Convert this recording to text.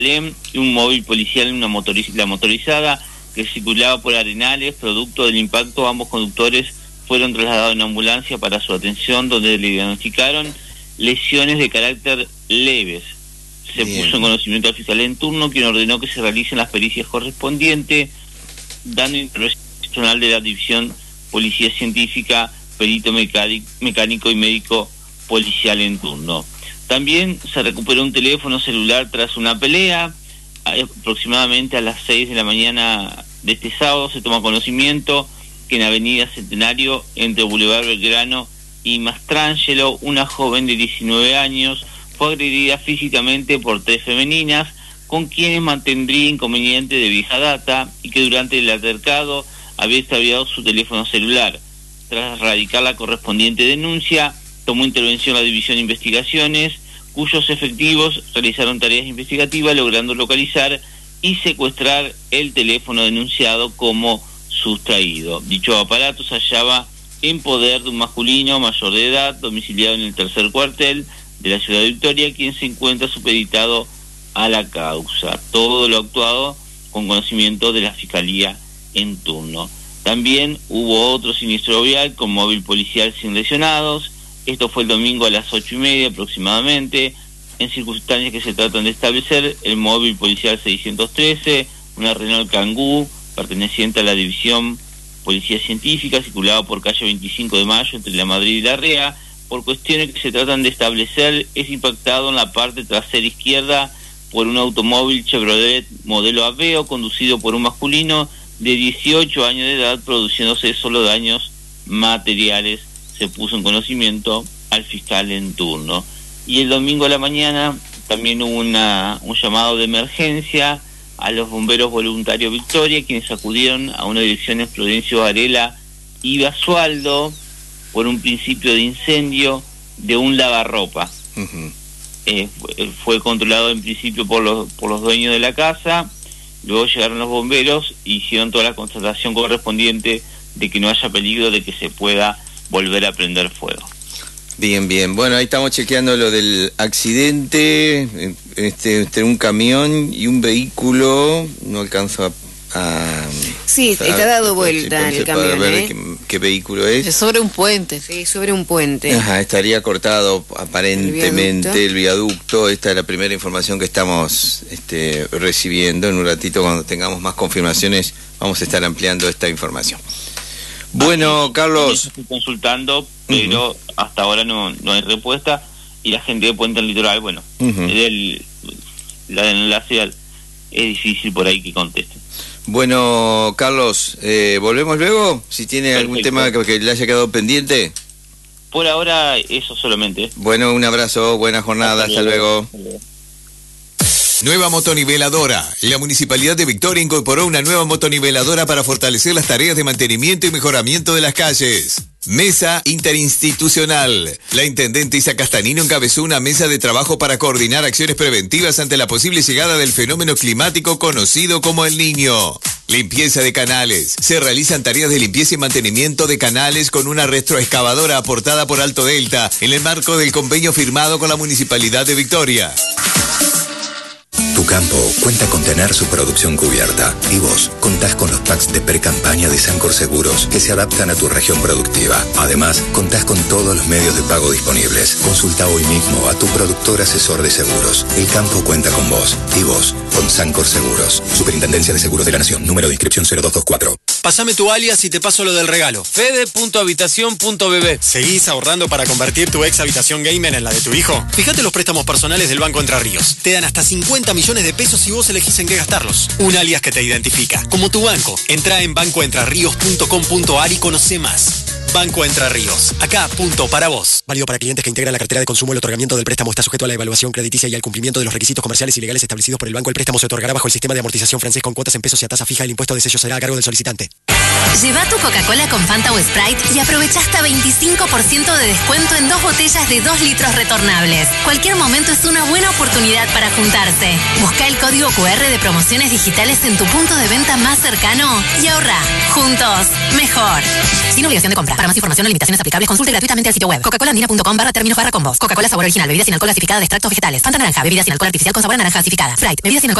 y un móvil policial en la motorizada que circulaba por Arenales. Producto del impacto, ambos conductores fueron trasladados en ambulancia para su atención, donde le diagnosticaron lesiones de carácter leves. Se puso en conocimiento al fiscal en turno, quien ordenó que se realicen las pericias correspondientes, dando intervención personal de la División Policía Científica, perito mecánico y médico policial en turno. También se recuperó un teléfono celular tras una pelea. Aproximadamente a las 6 de la mañana de este sábado se toma conocimiento que en Avenida Centenario, entre Boulevard Belgrano y Mastrangelo, una joven de 19 años fue agredida físicamente por 3 femeninas, con quienes mantendría inconveniente de vieja data, y que durante el altercado había extraviado su teléfono celular. Tras radicar la correspondiente denuncia, tomó intervención la División de Investigaciones, cuyos efectivos realizaron tareas investigativas, logrando localizar y secuestrar el teléfono denunciado como sustraído. Dicho aparato se hallaba en poder de un masculino mayor de edad, domiciliado en el tercer cuartel de la ciudad de Victoria, quien se encuentra supeditado a la causa. Todo lo actuado con conocimiento de la Fiscalía en turno. También hubo otro siniestro vial con móvil policial sin lesionados. Esto fue el domingo a las 8:30 aproximadamente. En circunstancias que se tratan de establecer, el móvil policial 613, una Renault Kangoo perteneciente a la División Policía Científica, circulaba por calle 25 de Mayo entre La Madrid y La Rea, por cuestiones que se tratan de establecer, es impactado en la parte trasera izquierda por un automóvil Chevrolet modelo Aveo conducido por un masculino de 18 años de edad, produciéndose solo daños materiales. Se puso en conocimiento al fiscal en turno. Y el domingo a la mañana también hubo un llamado de emergencia a los bomberos voluntarios Victoria, quienes acudieron a una dirección en Florencio Varela y Basualdo por un principio de incendio de un lavarropa. Fue controlado en principio por los dueños de la casa. Luego llegaron los bomberos y hicieron toda la constatación correspondiente de que no haya peligro de que se pueda volver a prender fuego. Bien, bien. Bueno, ahí estamos chequeando lo del accidente entre un camión y un vehículo. No alcanzo a sí, está dado vuelta el camión. Para ver qué vehículo es. Es sobre un puente. Sí, sobre un puente. Ajá, estaría cortado aparentemente el viaducto. Esta es la primera información que estamos recibiendo. En un ratito, cuando tengamos más confirmaciones, vamos a estar ampliando esta información. Bueno, Carlos. Estoy consultando, pero hasta ahora no hay respuesta. Y la gente de Puente del Litoral, bueno, la ciudad es difícil por ahí que conteste. Bueno, Carlos, ¿volvemos luego? Si tiene algún tema que le haya quedado pendiente. Por ahora, eso solamente. Bueno, un abrazo, buena jornada, hasta luego. Nueva motoniveladora. La Municipalidad de Victoria incorporó una nueva motoniveladora para fortalecer las tareas de mantenimiento y mejoramiento de las calles. Mesa interinstitucional. La intendente Isa Castanino encabezó una mesa de trabajo para coordinar acciones preventivas ante la posible llegada del fenómeno climático conocido como El Niño. Limpieza de canales. Se realizan tareas de limpieza y mantenimiento de canales con una retroexcavadora aportada por Alto Delta en el marco del convenio firmado con la Municipalidad de Victoria. Tu campo cuenta con tener su producción cubierta y vos contás con los packs de pre-campaña de Sancor Seguros que se adaptan a tu región productiva. Además, contás con todos los medios de pago disponibles. Consulta hoy mismo a tu productor asesor de seguros. El campo cuenta con vos y vos con Sancor Seguros. Superintendencia de Seguros de la Nación. Número de inscripción 0224. Pásame tu alias y te paso lo del regalo. Fede.habitación.bb. ¿Seguís ahorrando para convertir tu ex habitación gamer en la de tu hijo? Fíjate los préstamos personales del Banco Entre Ríos. Te dan hasta 50 millones de pesos y vos elegís en qué gastarlos. Un alias que te identifica, como tu banco. Entrá en bancoentrarrios.com.ar y conoce más. Banco Entre Ríos. Acá, punto para vos. Válido para clientes que integran la cartera de consumo. El otorgamiento del préstamo está sujeto a la evaluación crediticia y al cumplimiento de los requisitos comerciales y legales establecidos por el banco. El préstamo se otorgará bajo el sistema de amortización francés con cuotas en pesos y a tasa fija. El impuesto de sello será a cargo del solicitante. Lleva tu Coca-Cola con Fanta o Sprite y aprovecha hasta 25% de descuento en 2 botellas de 2 litros retornables. Cualquier momento es una buena oportunidad para juntarse. Busca el código QR de promociones digitales en tu punto de venta más cercano y ahorra. Juntos, mejor. Sin obligación de compra. Para más información o limitaciones aplicables, consulte gratuitamente el sitio web coca-colaandina.com/términos/combos. Coca-Cola sabor original, bebida sin alcohol gasificada de extractos vegetales. Fanta naranja, bebida sin alcohol artificial con sabor a naranja gasificada. Sprite, bebida sin alcohol